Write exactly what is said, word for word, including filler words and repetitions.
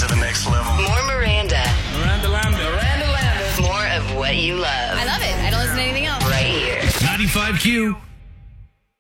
to the next level. More Miranda. Miranda Lambert. Miranda Lambert. More of what you love. I love it. I don't listen to anything else. Right here. ninety-five Q.